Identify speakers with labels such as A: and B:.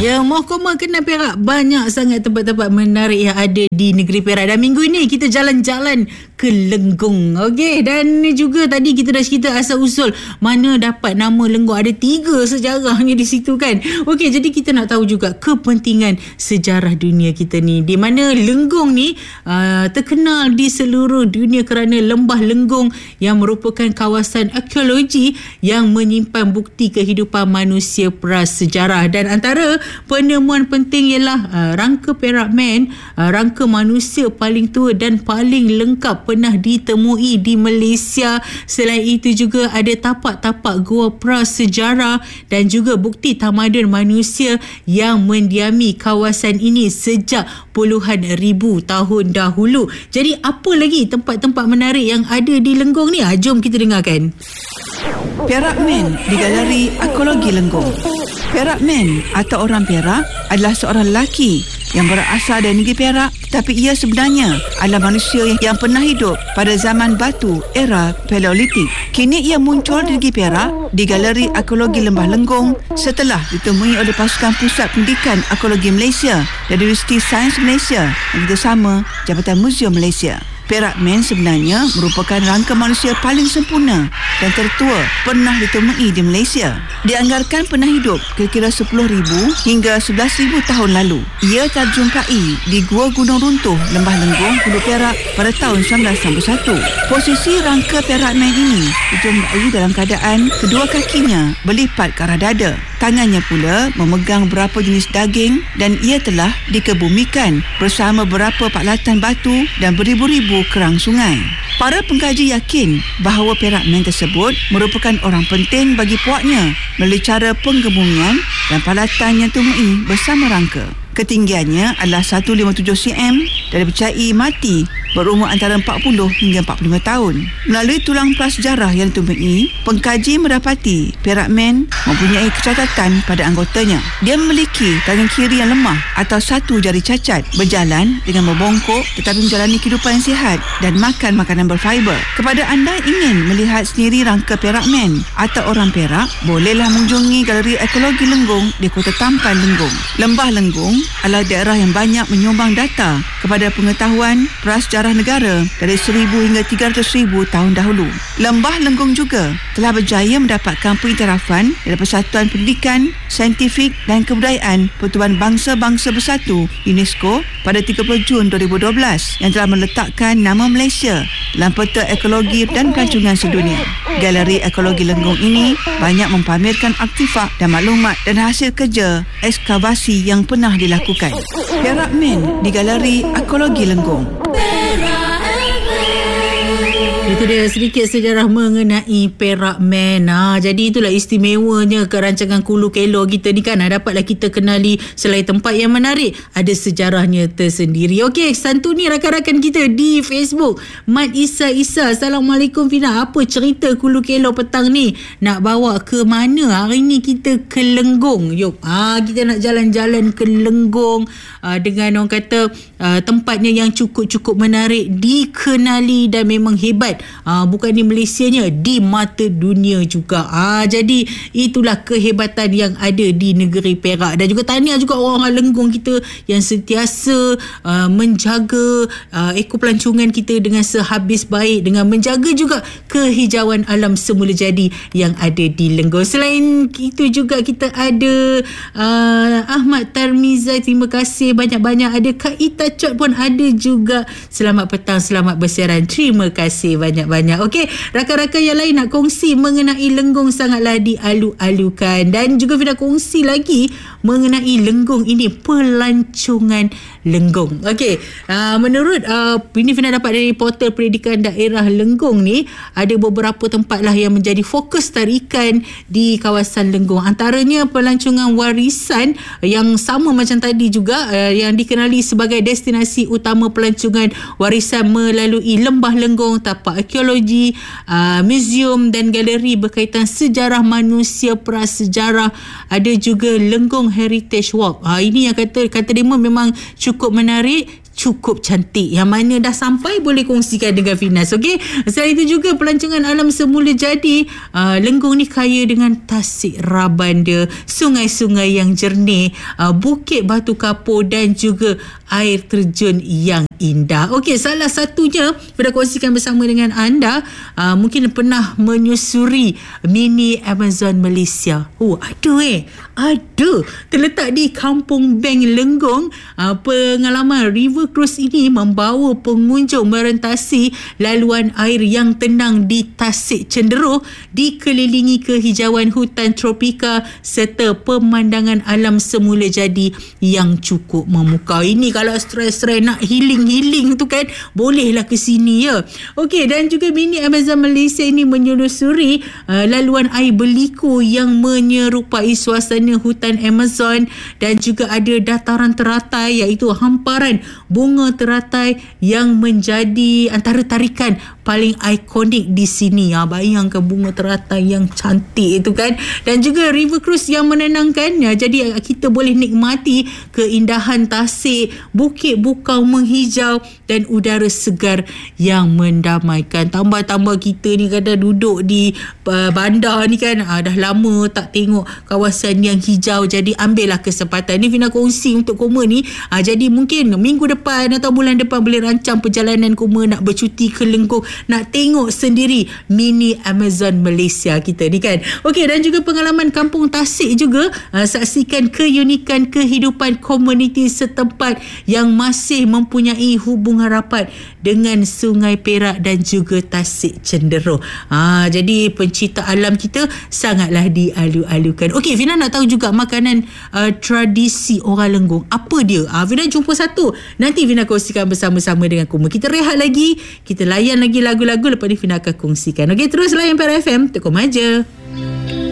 A: Ya, Mahkamah Kenal Perak banyak sangat tempat-tempat menarik yang ada di negeri Perak. Dan minggu ini kita jalan-jalan ke Lenggong. Okey, dan juga tadi kita dah cerita asal-usul mana dapat nama Lenggong. Ada 3 sejarahnya di situ kan. Okey, jadi kita nak tahu juga kepentingan sejarah dunia kita ni. Di mana Lenggong ni terkenal di seluruh dunia kerana Lembah Lenggong yang merupakan kawasan arkeologi yang menyimpan bukti kehidupan manusia prasejarah. Dan antara penemuan penting ialah rangka Perak Man, rangka manusia paling tua dan paling lengkap pernah ditemui di Malaysia. Selain itu juga ada tapak-tapak gua prasejarah dan juga bukti tamadun manusia yang mendiami kawasan ini sejak puluhan ribu tahun dahulu. Jadi apa lagi tempat-tempat menarik yang ada di Lenggong ni? Jom kita dengarkan.
B: Perak Man di Galeri Arkeologi Lenggong. Perak Man atau orang Perak adalah seorang lelaki yang berasal dari negeri Perak, tetapi ia sebenarnya adalah manusia yang pernah hidup pada zaman batu era Paleolitik. Kini ia muncul di negeri Perak di Galeri Arkeologi Lembah Lenggong setelah ditemui oleh pasukan Pusat Pendidikan Arkeologi Malaysia dari Universiti Sains Malaysia dan bersama Jabatan Muzium Malaysia. Perak Man sebenarnya merupakan rangka manusia paling sempurna dan tertua pernah ditemui di Malaysia. Dianggarkan pernah hidup kira-kira 10,000 hingga 11,000 tahun lalu. Ia terjumpai di Gua Gunung Runtuh, Lembah Lenggong, Hulu Perak pada tahun 1961. Posisi rangka Perak Man ini dijumpai dalam keadaan kedua kakinya berlipat ke arah dada. Tangannya pula memegang beberapa jenis daging dan ia telah dikebumikan bersama beberapa paklatan batu dan beribu-ribu kerang sungai. Para pengkaji yakin bahawa Perak Man tersebut merupakan orang penting bagi puaknya melalui cara penggebumian dan palatan yang ditemui bersama rangka. Ketinggiannya adalah 157 cm dan dipercayai mati berumur antara 40 hingga 45 tahun. Melalui tulang prasejarah yang ditemui, pengkaji mendapati Perak Man mempunyai kecacatan pada anggotanya. Dia memiliki tangan kiri yang lemah atau satu jari cacat, berjalan dengan membongkok tetapi menjalani kehidupan yang sihat dan makan makanan berfiber. Kepada anda ingin melihat sendiri rangka Perak Man atau orang Perak, bolehlah mengunjungi Galeri Arkeologi Lenggong di Kota Tampan, Lenggong. Lembah Lenggong adalah daerah yang banyak menyumbang data kepada pengetahuan prasejarah negara dari 1,000 hingga 300,000 tahun dahulu. Lembah Lenggong juga telah berjaya mendapatkan pengiktirafan dari Persatuan Pendidikan, Saintifik dan Kebudayaan Pertubuhan Bangsa-Bangsa Bersatu UNESCO pada 30 Jun 2012 yang telah meletakkan nama Malaysia dalam peta ekologi dan pelancongan sedunia. Galeri Arkeologi Lenggong ini banyak mempamerkan artifak dan maklumat dan hasil kerja ekskavasi yang pernah dilakukan. Perak Man di Galeri Arkeologi Lenggong.
A: Itu dia sedikit sejarah mengenai Perak Man. Jadi itulah istimewanya kerancangan Kulu Kelo kita ni kan. Dapatlah kita kenali selain tempat yang menarik, ada sejarahnya tersendiri. Okey, santuni rakan-rakan kita di Facebook. Mat Isa. Assalamualaikum Fina. Apa cerita Kulu Kelo petang ni? Nak bawa ke mana? Hari ni kita ke Lenggong. Yuk, kita nak jalan-jalan ke Lenggong dengan orang kata tempatnya yang cukup-cukup menarik, dikenali dan memang hebat. Bukan di Malaysianya, di mata dunia juga. Jadi itulah kehebatan yang ada di negeri Perak. Dan juga tahniah juga orang-orang Lenggong kita yang sentiasa menjaga ekopelancongan kita dengan sehabis baik, dengan menjaga juga kehijauan alam semula jadi yang ada di Lenggong. Selain itu juga kita ada Ahmad Tarmizai, terima kasih banyak-banyak. Ada Kak Ita Cot pun ada juga. Selamat petang, selamat bersiaran. Terima kasih banyak-banyak. Okey, rakan-rakan yang lain nak kongsi mengenai Lenggong sangatlah dialu-alukan. Dan juga kita kongsi lagi mengenai Lenggong ini, pelancongan Lenggong. Okey, menurut ini Fina dapat dari portal pendidikan daerah Lenggong ni, ada beberapa tempat lah yang menjadi fokus tarikan di kawasan Lenggong. Antaranya pelancongan warisan yang sama macam tadi juga, yang dikenali sebagai destinasi utama pelancongan warisan melalui Lembah Lenggong, tapak arkeologi, muzium dan galeri berkaitan sejarah manusia prasejarah. Ada juga Lenggong Heritage Walk. Ini yang kata dia memang cukup menarik, cukup cantik. Yang mana dah sampai boleh kongsikan dengan Finas. Okey. Selain itu juga pelancongan alam semula jadi. Lenggong ni kaya dengan tasik raban dia, sungai-sungai yang jernih, bukit batu kapur dan juga air terjun yang indah. Okey, salah satunya pada kongsikan bersama dengan anda, mungkin pernah menyusuri mini Amazon Malaysia. Ada terletak di Kampung Beng Lenggong. Pengalaman river cruise ini membawa pengunjung merentasi laluan air yang tenang di Tasik Cenderuh, dikelilingi kehijauan hutan tropika serta pemandangan alam semula jadi yang cukup memukau. Ini kalau stres-stres nak healing tu kan, bolehlah ke sini ya. Okey, dan juga mini Amazon Malaysia ini menyelusuri laluan air berliku yang menyerupai suasana hutan Amazon, dan juga ada dataran teratai iaitu hamparan bunga teratai yang menjadi antara tarikan paling ikonik di sini. Bayangkan bunga teratai yang cantik itu kan, dan juga river cruise yang menenangkan. Jadi kita boleh nikmati keindahan tasik, bukit bukau menghijau dan udara segar yang mendamaikan. Tambah-tambah kita ni kadang duduk di bandar ni kan, dah lama tak tengok kawasan yang hijau, jadi ambillah kesempatan ni Fina kongsi untuk Koma ni. Jadi mungkin minggu depan atau bulan depan boleh rancang perjalanan Koma nak bercuti ke Lenggong, nak tengok sendiri mini Amazon Malaysia kita ni kan. Okey, dan juga pengalaman kampung Tasik juga. Saksikan keunikan kehidupan komuniti setempat yang masih mempunyai hubungan rapat dengan Sungai Perak dan juga Tasik Cenderuh. Jadi pencipta alam kita sangatlah dialu-alukan. Okey, Fina nak tahu juga makanan tradisi orang Lenggong. Apa dia? Fina jumpa satu. Nanti Fina kongsikan bersama-sama dengan Koma. Kita rehat lagi, kita layan lagi lagu-lagu, lepas ni Fina akan kongsikan. Okey, terus layan Perak FM, Tok Koma je.